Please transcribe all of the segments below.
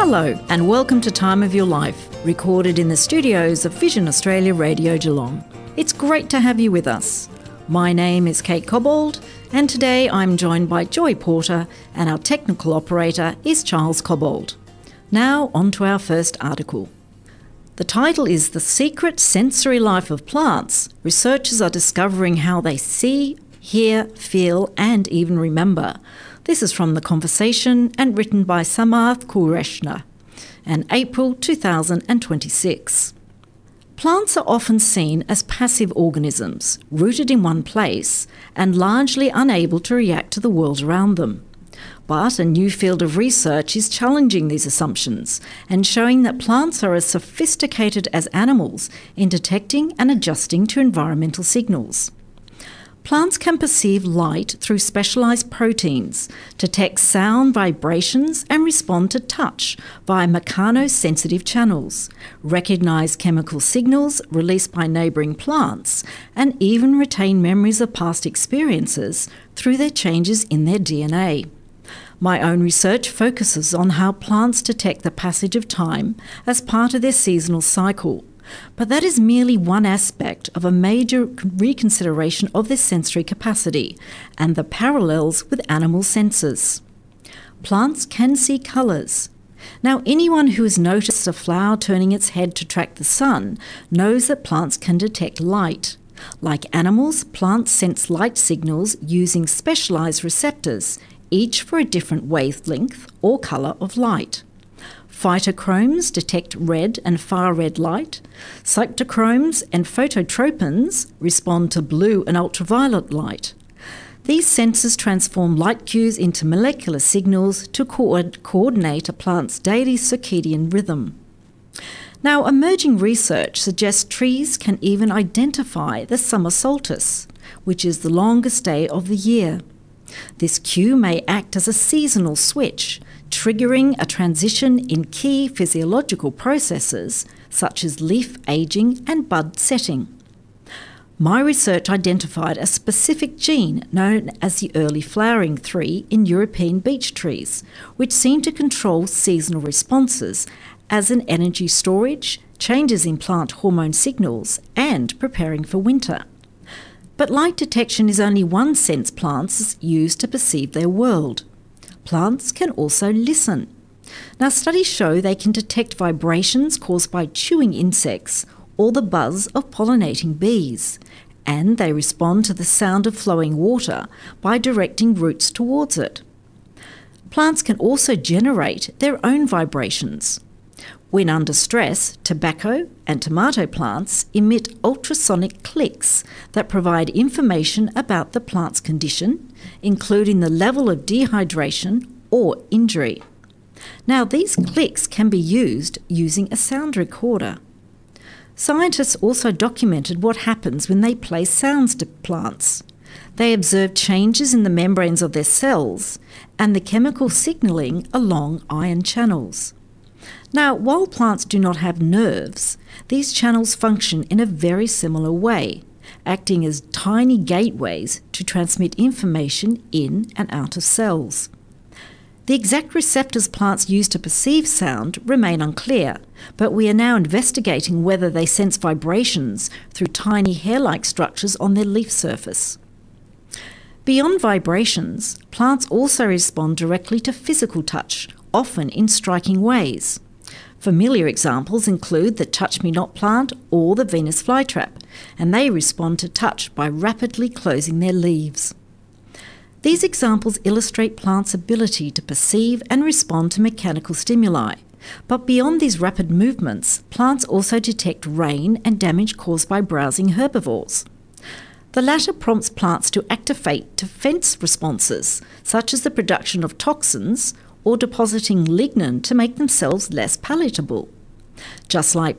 Hello and welcome to Time of Your Life, recorded in the studios of Vision Australia Radio Geelong. It's great to have you with us. My name is Kate Cobbold and today I'm joined by Joy Porter and our technical operator is Charles Cobbold. Now on to our first article. The title is The Secret Sensory Life of Plants. Researchers are discovering how they see, hear, feel and even remember. This is from The Conversation and written by Samarth Kulreshna, and April 2026. Plants are often seen as passive organisms, rooted in one place and largely unable to react to the world around them. But a new field of research is challenging these assumptions and showing that plants are as sophisticated as animals in detecting and adjusting to environmental signals. Plants can perceive light through specialised proteins, detect sound vibrations and respond to touch via mechanosensitive channels, recognise chemical signals released by neighbouring plants, and even retain memories of past experiences through their changes in their DNA. My own research focuses on how plants detect the passage of time as part of their seasonal cycle. But that is merely one aspect of a major reconsideration of their sensory capacity and the parallels with animal senses. Plants can see colours. Now, anyone who has noticed a flower turning its head to track the sun knows that plants can detect light. Like animals, plants sense light signals using specialised receptors, each for a different wavelength or colour of light. Phytochromes detect red and far-red light. Cytochromes and phototropins respond to blue and ultraviolet light. These sensors transform light cues into molecular signals to coordinate a plant's daily circadian rhythm. Now, emerging research suggests trees can even identify the summer solstice, which is the longest day of the year. This cue may act as a seasonal switch, triggering a transition in key physiological processes such as leaf aging and bud setting. My research identified a specific gene known as the early flowering 3 in European beech trees, which seem to control seasonal responses as an energy storage, changes in plant hormone signals, and preparing for winter. But light detection is only one sense plants use to perceive their world. Plants can also listen. Now, studies show they can detect vibrations caused by chewing insects or the buzz of pollinating bees, and they respond to the sound of flowing water by directing roots towards it. Plants can also generate their own vibrations. When under stress, tobacco and tomato plants emit ultrasonic clicks that provide information about the plant's condition, including the level of dehydration or injury. Now, these clicks can be used using a sound recorder. Scientists also documented what happens when they play sounds to plants. They observed changes in the membranes of their cells and the chemical signalling along ion channels. Now, while plants do not have nerves, these channels function in a very similar way, acting as tiny gateways to transmit information in and out of cells. The exact receptors plants use to perceive sound remain unclear, but we are now investigating whether they sense vibrations through tiny hair-like structures on their leaf surface. Beyond vibrations, plants also respond directly to physical touch, often in striking ways. Familiar examples include the Touch Me Not plant or the Venus flytrap, and they respond to touch by rapidly closing their leaves. These examples illustrate plants' ability to perceive and respond to mechanical stimuli, but beyond these rapid movements, plants also detect rain and damage caused by browsing herbivores. The latter prompts plants to activate defense responses, such as the production of toxins or depositing lignin to make themselves less palatable. Just like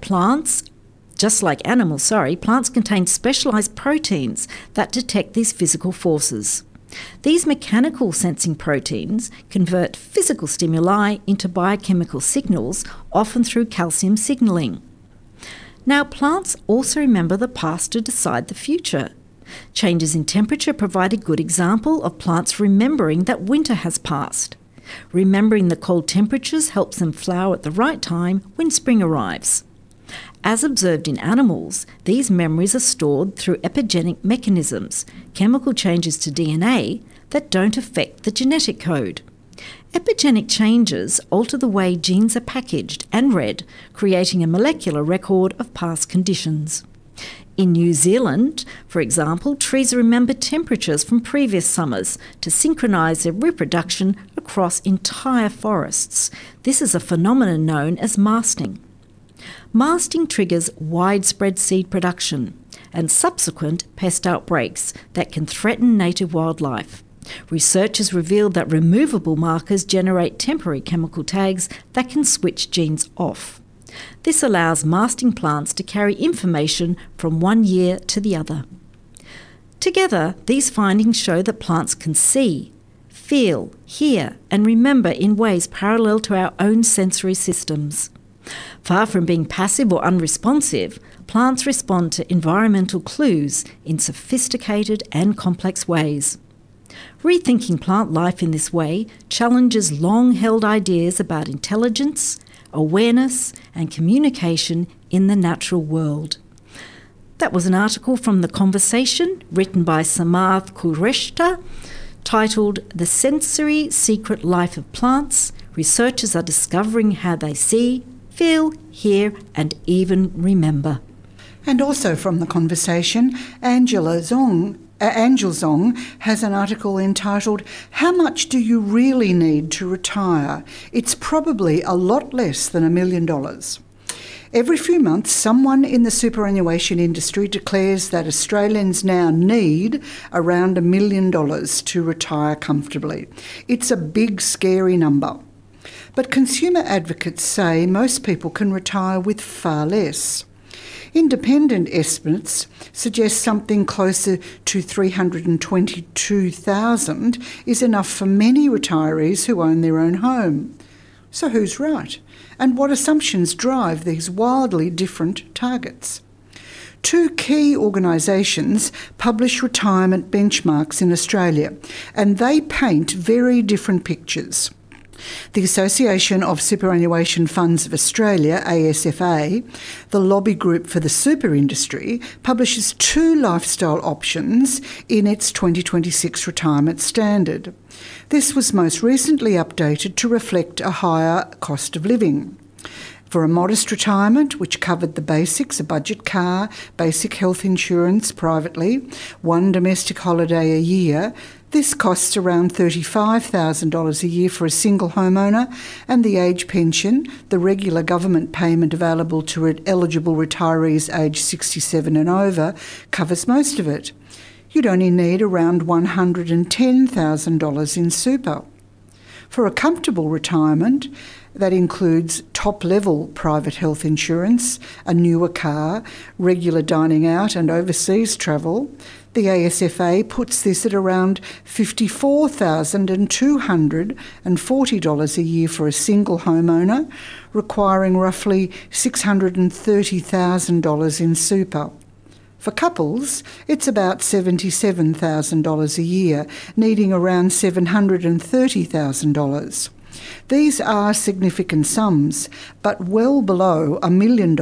animals, plants contain specialised proteins that detect these physical forces. These mechanical sensing proteins convert physical stimuli into biochemical signals, often through calcium signalling. Now, plants also remember the past to decide the future. Changes in temperature provide a good example of plants remembering that winter has passed. Remembering the cold temperatures helps them flower at the right time when spring arrives. As observed in animals, these memories are stored through epigenetic mechanisms, chemical changes to DNA that don't affect the genetic code. Epigenetic changes alter the way genes are packaged and read, creating a molecular record of past conditions. In New Zealand, for example, trees remember temperatures from previous summers to synchronise their reproduction across entire forests. This is a phenomenon known as masting. Masting triggers widespread seed production and subsequent pest outbreaks that can threaten native wildlife. Researchers revealed that removable markers generate temporary chemical tags that can switch genes off. This allows masting plants to carry information from one year to the other. Together, these findings show that plants can see, feel, hear, and remember in ways parallel to our own sensory systems. Far from being passive or unresponsive, plants respond to environmental clues in sophisticated and complex ways. Rethinking plant life in this way challenges long-held ideas about intelligence, awareness, and communication in the natural world. That was an article from The Conversation, written by Samarth Kureshta, titled The Sensory Secret Life of Plants. Researchers are discovering how they see, feel, hear, and even remember. And also from The Conversation, Angel Zong has an article entitled, How Much Do You Really Need to Retire? It's probably a lot less than $1 million. Every few months, someone in the superannuation industry declares that Australians now need around $1 million to retire comfortably. It's a big, scary number. But consumer advocates say most people can retire with far less. Independent estimates suggest something closer to $322,000 is enough for many retirees who own their own home. So who's right? And what assumptions drive these wildly different targets? Two key organisations publish retirement benchmarks in Australia, and they paint very different pictures. The Association of Superannuation Funds of Australia, ASFA, the lobby group for the super industry, publishes two lifestyle options in its 2026 retirement standard. This was most recently updated to reflect a higher cost of living. For a modest retirement, which covered the basics, a budget car, basic health insurance privately, one domestic holiday a year, this costs around $35,000 a year for a single homeowner, and the age pension, the regular government payment available to eligible retirees aged 67 and over, covers most of it. You'd only need around $110,000 in super. For a comfortable retirement, that includes top-level private health insurance, a newer car, regular dining out and overseas travel. The ASFA puts this at around $54,240 a year for a single homeowner, requiring roughly $630,000 in super. For couples, it's about $77,000 a year, needing around $730,000. These are significant sums, but well below $1 million.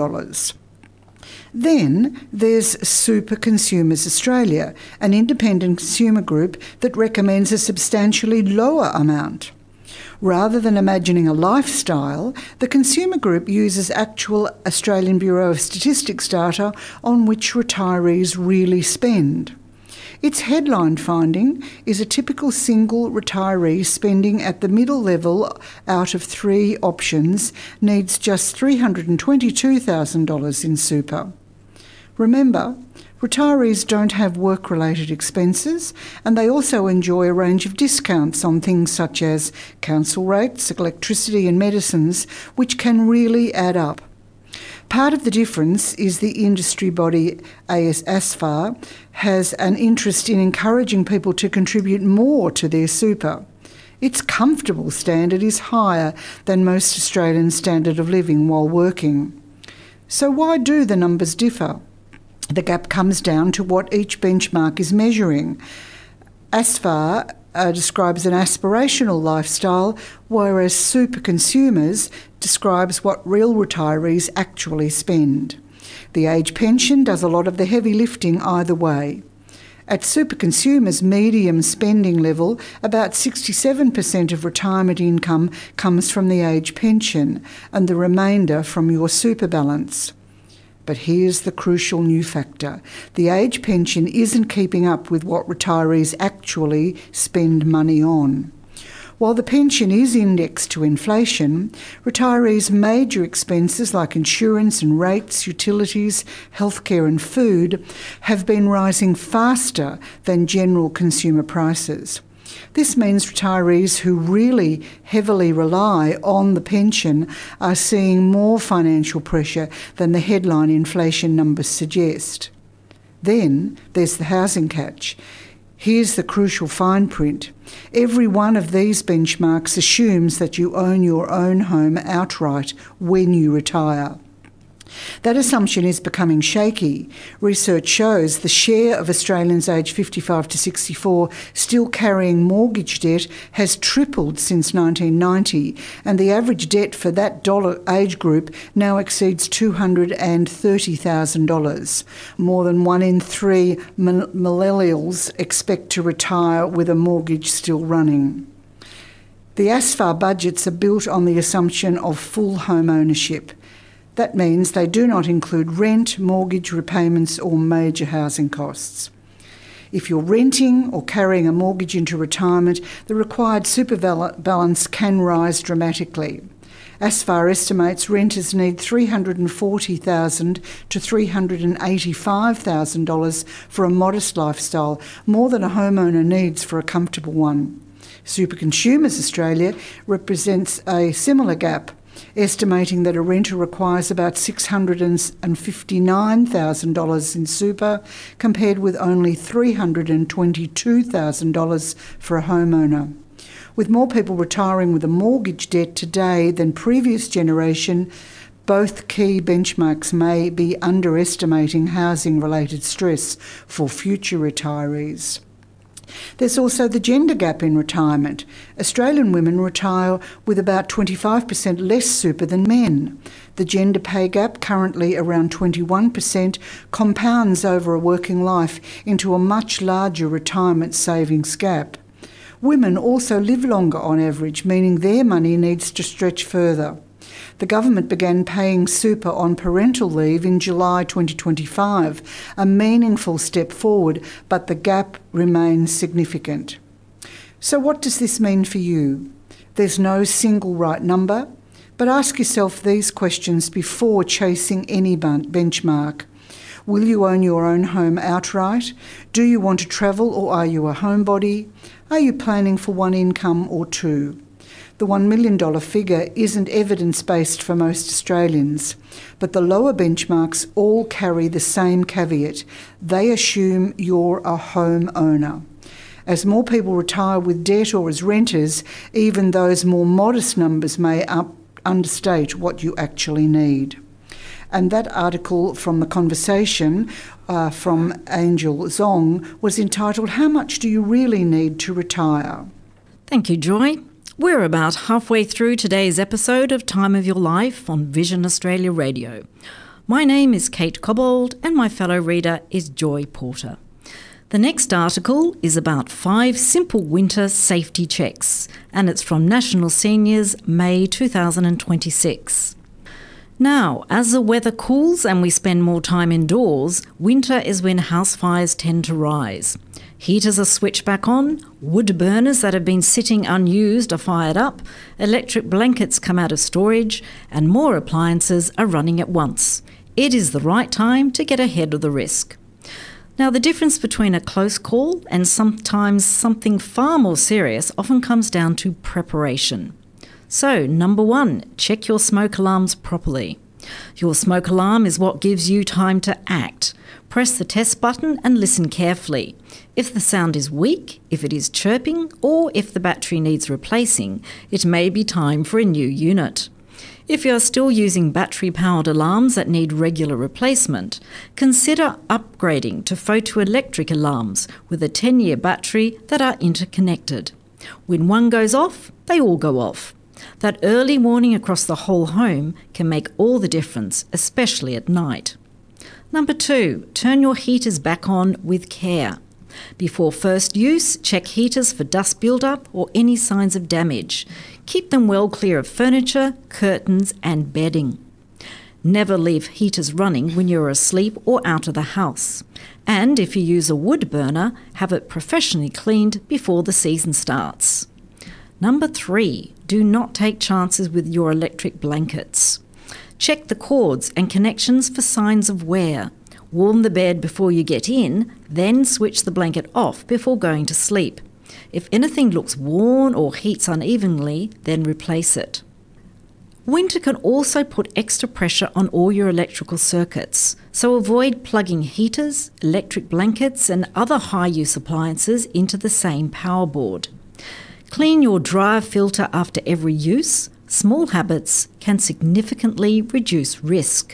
Then there's Super Consumers Australia, an independent consumer group that recommends a substantially lower amount. Rather than imagining a lifestyle, the consumer group uses actual Australian Bureau of Statistics data on which retirees really spend. Its headline finding is a typical single retiree spending at the middle level out of three options needs just $322,000 in super. Remember, retirees don't have work-related expenses, and they also enjoy a range of discounts on things such as council rates, electricity and medicines, which can really add up. Part of the difference is the industry body ASFA has an interest in encouraging people to contribute more to their super. Its comfortable standard is higher than most Australian standard of living while working. So why do the numbers differ? The gap comes down to what each benchmark is measuring. ASFA describes an aspirational lifestyle, whereas super consumers describes what real retirees actually spend. The age pension does a lot of the heavy lifting either way. At super consumers' medium spending level, about 67% of retirement income comes from the age pension and the remainder from your super balance. But here's the crucial new factor. The age pension isn't keeping up with what retirees actually spend money on. While the pension is indexed to inflation, retirees' major expenses like insurance and rates, utilities, healthcare and food have been rising faster than general consumer prices. This means retirees who really heavily rely on the pension are seeing more financial pressure than the headline inflation numbers suggest. Then there's the housing catch. Here's the crucial fine print. Every one of these benchmarks assumes that you own your own home outright when you retire. That assumption is becoming shaky. Research shows the share of Australians aged 55 to 64 still carrying mortgage debt has tripled since 1990, and the average debt for that age group now exceeds $230,000. More than 1 in 3 millennials expect to retire with a mortgage still running. The ASFAR budgets are built on the assumption of full home ownership. That means they do not include rent, mortgage repayments or major housing costs. If you're renting or carrying a mortgage into retirement, the required super balance can rise dramatically. ASFAR estimates renters need $340,000 to $385,000 for a modest lifestyle, more than a homeowner needs for a comfortable one. Super Consumers Australia represents a similar gap, estimating that a renter requires about $659,000 in super, compared with only $322,000 for a homeowner. With more people retiring with a mortgage debt today than previous generation, both key benchmarks may be underestimating housing-related stress for future retirees. There's also the gender gap in retirement. Australian women retire with about 25% less super than men. The gender pay gap, currently around 21%, compounds over a working life into a much larger retirement savings gap. Women also live longer on average, meaning their money needs to stretch further. The government began paying super on parental leave in July 2025, a meaningful step forward, but the gap remains significant. So what does this mean for you? There's no single right number, but ask yourself these questions before chasing any benchmark. Will you own your own home outright? Do you want to travel, or are you a homebody? Are you planning for one income or two? The $1 million figure isn't evidence-based for most Australians, but the lower benchmarks all carry the same caveat. They assume you're a home owner. As more people retire with debt or as renters, even those more modest numbers may understate what you actually need. And that article from The Conversation from Angel Zong was entitled, "How much do you really need to retire?" Thank you, Joy. We're about halfway through today's episode of Time of Your Life on Vision Australia Radio. My name is Kate Cobbold and my fellow reader is Joy Porter. The next article is about 5 simple winter safety checks, and it's from National Seniors, May 2026. Now, as the weather cools and we spend more time indoors, winter is when house fires tend to rise. Heaters are switched back on, wood burners that have been sitting unused are fired up, electric blankets come out of storage, and more appliances are running at once. It is the right time to get ahead of the risk. Now, the difference between a close call and sometimes something far more serious often comes down to preparation. So, number 1, check your smoke alarms properly. Your smoke alarm is what gives you time to act. Press the test button and listen carefully. If the sound is weak, if it is chirping, or if the battery needs replacing, it may be time for a new unit. If you are still using battery-powered alarms that need regular replacement, consider upgrading to photoelectric alarms with a 10-year battery that are interconnected. When one goes off, they all go off. That early warning across the whole home can make all the difference, especially at night. Number 2, turn your heaters back on with care. Before first use, check heaters for dust buildup or any signs of damage. Keep them well clear of furniture, curtains and bedding. Never leave heaters running when you're asleep or out of the house. And if you use a wood burner, have it professionally cleaned before the season starts. Number 3, do not take chances with your electric blankets. Check the cords and connections for signs of wear. Warm the bed before you get in, then switch the blanket off before going to sleep. If anything looks worn or heats unevenly, then replace it. Winter can also put extra pressure on all your electrical circuits, so avoid plugging heaters, electric blankets and other high-use appliances into the same power board. Clean your dryer filter after every use. Small habits can significantly reduce risk.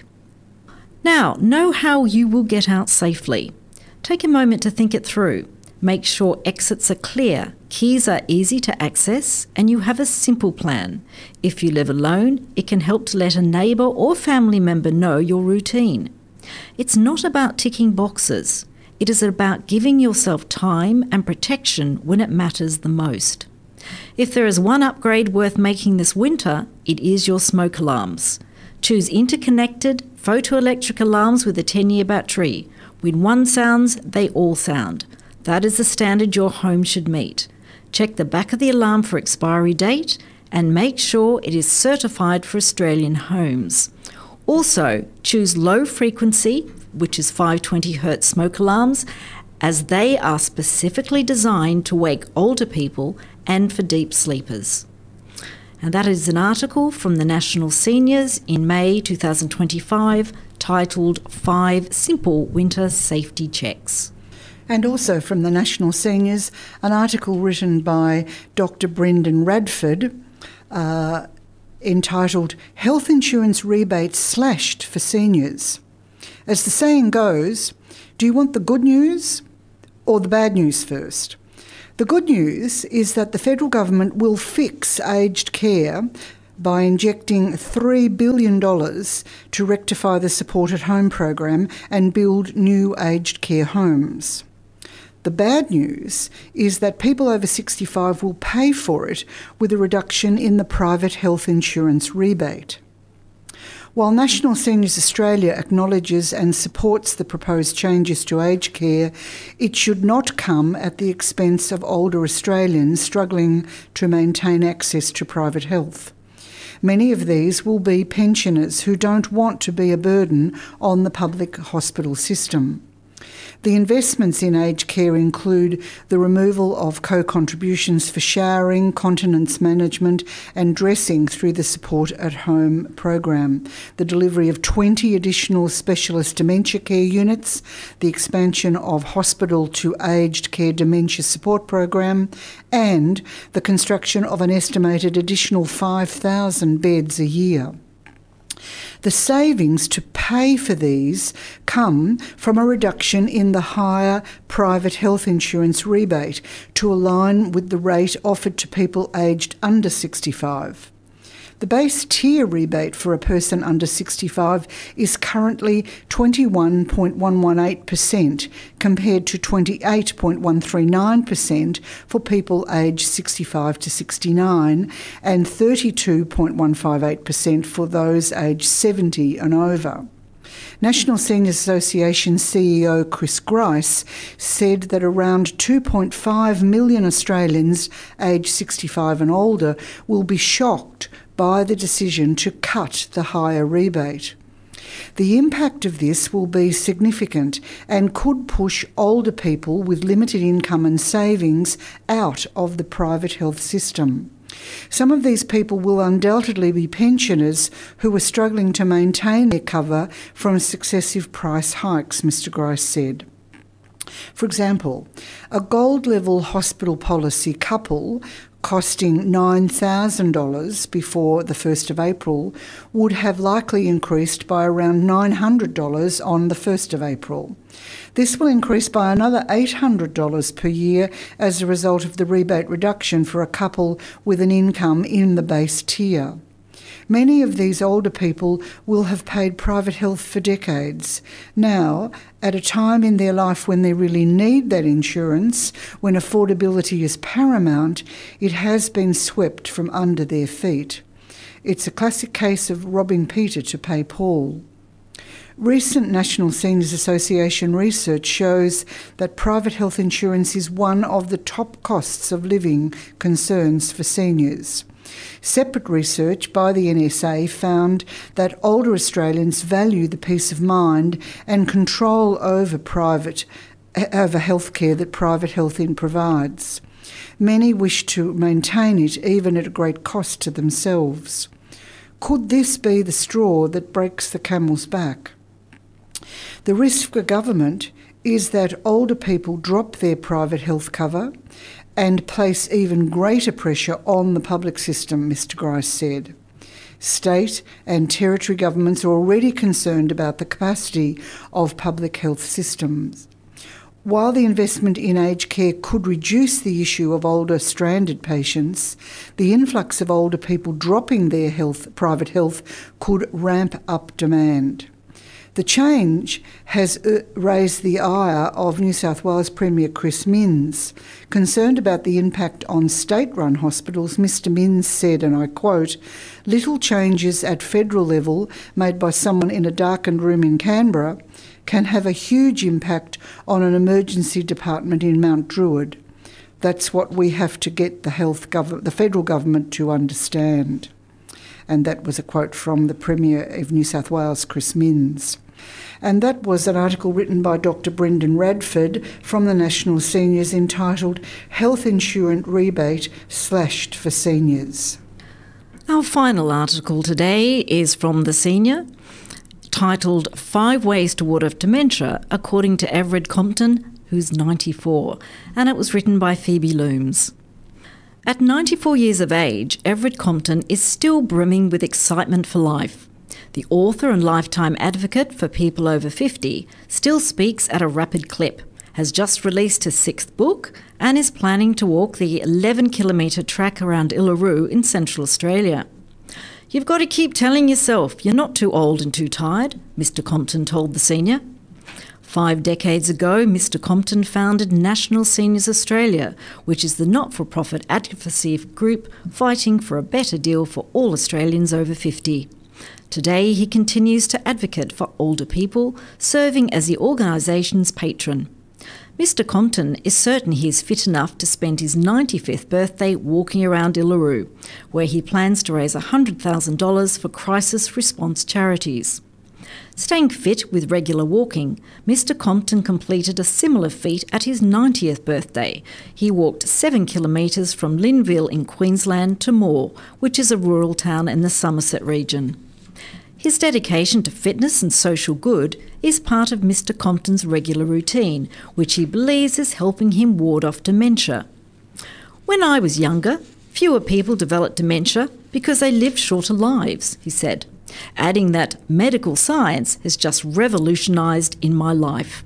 Now, know how you will get out safely. Take a moment to think it through. Make sure exits are clear, keys are easy to access, and you have a simple plan. If you live alone, it can help to let a neighbour or family member know your routine. It's not about ticking boxes. It is about giving yourself time and protection when it matters the most. If there is one upgrade worth making this winter, it is your smoke alarms. Choose interconnected, photoelectric alarms with a 10-year battery. When one sounds, they all sound. That is the standard your home should meet. Check the back of the alarm for expiry date and make sure it is certified for Australian homes. Also, choose low frequency, which is 520 Hz smoke alarms, as they are specifically designed to wake older people and for deep sleepers. And that is an article from the National Seniors in May 2025 titled 5 Simple Winter Safety Checks. And also from the National Seniors, an article written by Dr. Brendan Radford entitled Health Insurance Rebates Slashed for Seniors. As the saying goes, do you want the good news or the bad news first? The good news is that the federal government will fix aged care by injecting $3 billion to rectify the Support at Home program and build new aged care homes. The bad news is that people over 65 will pay for it with a reduction in the private health insurance rebate. While National Seniors Australia acknowledges and supports the proposed changes to aged care, it should not come at the expense of older Australians struggling to maintain access to private health. Many of these will be pensioners who don't want to be a burden on the public hospital system. The investments in aged care include the removal of co-contributions for showering, continence management and dressing through the Support at Home program, the delivery of 20 additional specialist dementia care units, the expansion of hospital to aged care dementia support program, and the construction of an estimated additional 5,000 beds a year. The savings to pay for these come from a reduction in the higher private health insurance rebate to align with the rate offered to people aged under 65. The base tier rebate for a person under 65 is currently 21.118% compared to 28.139% for people aged 65 to 69 and 32.158% for those aged 70 and over. National Seniors Association CEO Chris Grice said that around 2.5 million Australians aged 65 and older will be shocked by the decision to cut the higher rebate. The impact of this will be significant and could push older people with limited income and savings out of the private health system. Some of these people will undoubtedly be pensioners who are struggling to maintain their cover from successive price hikes, Mr. Grice said. For example, a gold-level hospital policy couple costing $9,000 before the 1st of April, would have likely increased by around $900 on the 1st of April. This will increase by another $800 per year as a result of the rebate reduction for a couple with an income in the base tier. Many of these older people will have paid private health for decades. Now, at a time in their life when they really need that insurance, when affordability is paramount, it has been swept from under their feet. It's a classic case of robbing Peter to pay Paul. Recent National Seniors Association research shows that private health insurance is one of the top costs of living concerns for seniors. Separate research by the NSA found that older Australians value the peace of mind and control over healthcare that private health provides. Many wish to maintain it even at a great cost to themselves. Could this be the straw that breaks the camel's back? The risk for government is that older people drop their private health cover and place even greater pressure on the public system, Mr Grice said. State and territory governments are already concerned about the capacity of public health systems. While the investment in aged care could reduce the issue of older stranded patients, the influx of older people dropping their private health could ramp up demand. The change has raised the ire of New South Wales Premier Chris Minns. Concerned about the impact on state-run hospitals, Mr Minns said, and I quote, "Little changes at federal level made by someone in a darkened room in Canberra can have a huge impact on an emergency department in Mount Druitt. That's what we have to get the federal government to understand." And that was a quote from the Premier of New South Wales, Chris Minns. And that was an article written by Dr Brendan Radford from the National Seniors entitled "Health Insurance Rebate Slashed for Seniors." Our final article today is from The Senior, titled 5 Ways to Ward Off Dementia, according to Everett Compton, who's 94, and it was written by Phoebe Looms. At 94 years of age, Everett Compton is still brimming with excitement for life. The author and lifetime advocate for people over 50 still speaks at a rapid clip, has just released his 6th book, and is planning to walk the 11-kilometre track around Uluru in Central Australia. "You've got to keep telling yourself you're not too old and too tired," Mr Compton told The Senior. 5 decades ago, Mr Compton founded National Seniors Australia, which is the not-for-profit advocacy group fighting for a better deal for all Australians over 50. Today, he continues to advocate for older people, serving as the organisation's patron. Mr Compton is certain he is fit enough to spend his 95th birthday walking around Uluru, where he plans to raise $100,000 for crisis response charities. Staying fit with regular walking, Mr Compton completed a similar feat at his 90th birthday. He walked 7 kilometres from Linville in Queensland to Moore, which is a rural town in the Somerset region. His dedication to fitness and social good is part of Mr Compton's regular routine, which he believes is helping him ward off dementia. "When I was younger, fewer people developed dementia because they lived shorter lives," he said, adding that medical science has just revolutionised in my life.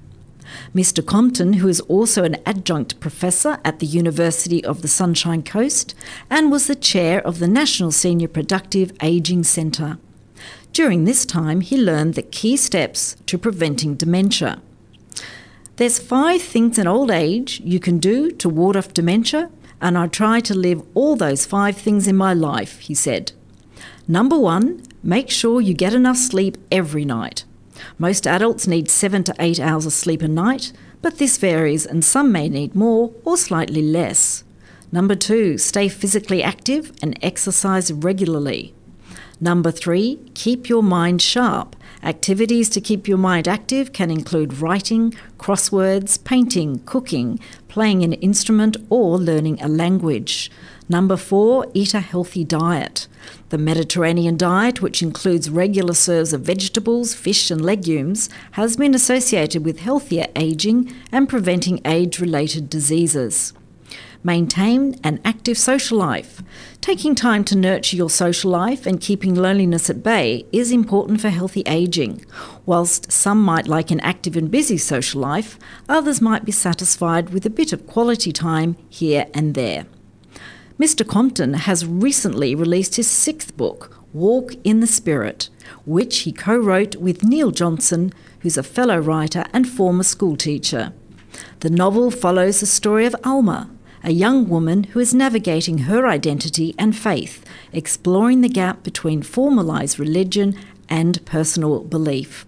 Mr Compton, who is also an adjunct professor at the University of the Sunshine Coast and was the chair of the National Senior Productive Ageing Centre. During this time, he learned the key steps to preventing dementia. "There's 5 things in old age you can do to ward off dementia, and I try to live all those 5 things in my life," he said. Number 1, make sure you get enough sleep every night. Most adults need 7 to 8 hours of sleep a night, but this varies and some may need more or slightly less. Number 2, stay physically active and exercise regularly. Number 3, keep your mind sharp. Activities to keep your mind active can include writing, crosswords, painting, cooking, playing an instrument or learning a language. Number 4, eat a healthy diet. The Mediterranean diet, which includes regular serves of vegetables, fish and legumes, has been associated with healthier ageing and preventing age-related diseases. Maintain an active social life. Taking time to nurture your social life and keeping loneliness at bay is important for healthy ageing. Whilst some might like an active and busy social life, others might be satisfied with a bit of quality time here and there. Mr. Compton has recently released his 6th book, Walk in the Spirit, which he co-wrote with Neil Johnson, who's a fellow writer and former schoolteacher. The novel follows the story of Alma, a young woman who is navigating her identity and faith, exploring the gap between formalised religion and personal belief.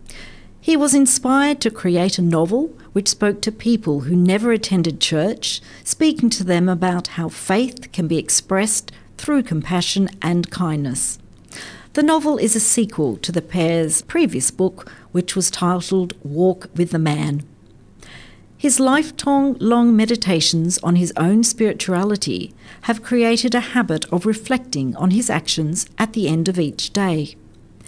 He was inspired to create a novel which spoke to people who never attended church, speaking to them about how faith can be expressed through compassion and kindness. The novel is a sequel to the pair's previous book, which was titled Walk with the Man. His long meditations on his own spirituality have created a habit of reflecting on his actions at the end of each day.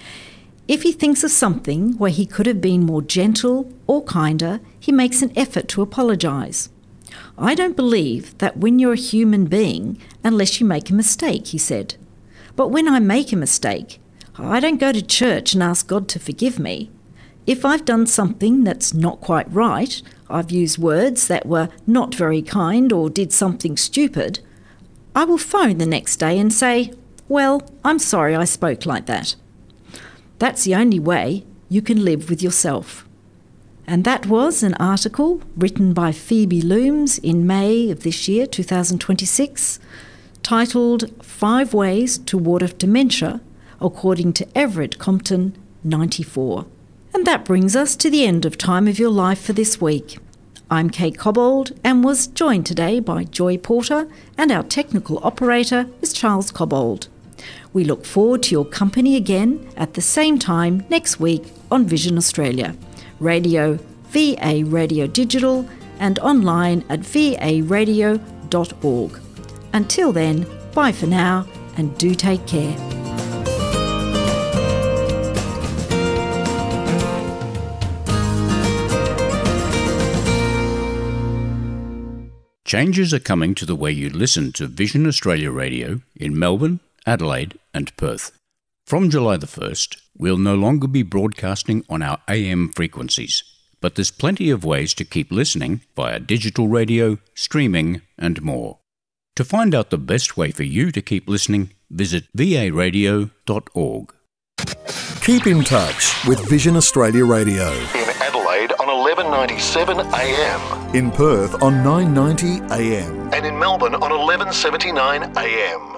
If he thinks of something where he could have been more gentle or kinder, he makes an effort to apologise. I don't believe that when you're a human being, unless you make a mistake, he said. But when I make a mistake, I don't go to church and ask God to forgive me. If I've done something that's not quite right, I've used words that were not very kind or did something stupid, I will phone the next day and say, well, I'm sorry I spoke like that. That's the only way you can live with yourself. And that was an article written by Phoebe Looms in May of this year, 2026, titled 5 Ways to Ward Off Dementia, according to Everett Compton, 94. And that brings us to the end of Time of Your Life for this week. I'm Kate Cobbold and was joined today by Joy Porter, and our technical operator is Charles Cobbold. We look forward to your company again at the same time next week on Vision Australia, radio, VA Radio Digital, and online at varadio.org. Until then, bye for now and do take care. Changes are coming to the way you listen to Vision Australia Radio in Melbourne, Adelaide and Perth. From July the 1st, we'll no longer be broadcasting on our AM frequencies, but there's plenty of ways to keep listening via digital radio, streaming and more. To find out the best way for you to keep listening, visit varadio.org. Keep in touch with Vision Australia Radio. In Adelaide on 1197 AM. In Perth on 990 AM. And in Melbourne on 1179 AM.